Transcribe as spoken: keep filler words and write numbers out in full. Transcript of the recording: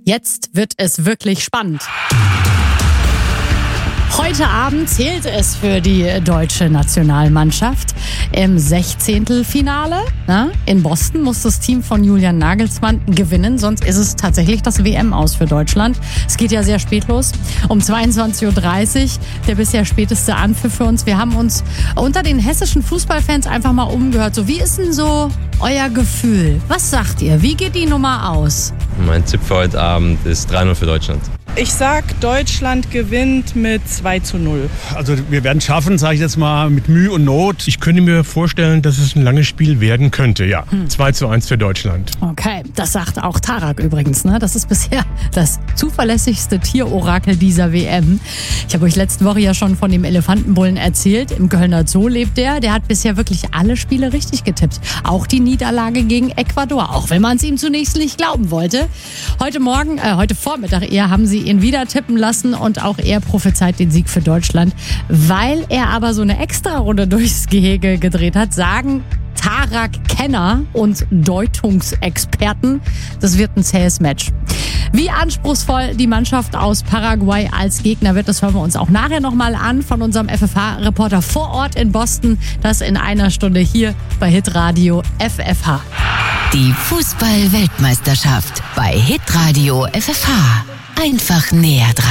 Jetzt wird es wirklich spannend. Heute Abend zählt es für die deutsche Nationalmannschaft im Sechzehntelfinale. Na, in Boston muss das Team von Julian Nagelsmann gewinnen, sonst ist es tatsächlich das W M-Aus für Deutschland. Es geht ja sehr spät los, um zweiundzwanzig Uhr dreißig, der bisher späteste Anpfiff für uns. Wir haben uns unter den hessischen Fußballfans einfach mal umgehört. So, wie ist denn so euer Gefühl? Was sagt ihr? Wie geht die Nummer aus? Mein Tipp für heute Abend ist drei null für Deutschland. Ich sag, Deutschland gewinnt mit zwei zu null. Also wir werden es schaffen, sage ich jetzt mal, mit Mühe und Not. Ich könnte mir vorstellen, dass es ein langes Spiel werden könnte, ja. Hm. zwei zu eins für Deutschland. Okay, das sagt auch Tarak übrigens, ne? Das ist bisher das zuverlässigste Tierorakel dieser W M. Ich habe euch letzte Woche ja schon von dem Elefantenbullen erzählt. Im Kölner Zoo lebt der. Der hat bisher wirklich alle Spiele richtig getippt. Auch die Niederlage gegen Ecuador, auch wenn man es ihm zunächst nicht glauben wollte. Heute Morgen, äh, heute Vormittag eher, haben sie ihn wieder tippen lassen und auch er prophezeit den Sieg für Deutschland. Weil er aber so eine Extra-Runde durchs Gehege gedreht hat, sagen Tarak-Kenner und Deutungsexperten, das wird ein zähes Match. Wie anspruchsvoll die Mannschaft aus Paraguay als Gegner wird, das hören wir uns auch nachher nochmal an von unserem F F H-Reporter vor Ort in Boston. Das in einer Stunde hier bei Hitradio F F H. Die Fußball-Weltmeisterschaft bei Hitradio F F H. Einfach näher dran.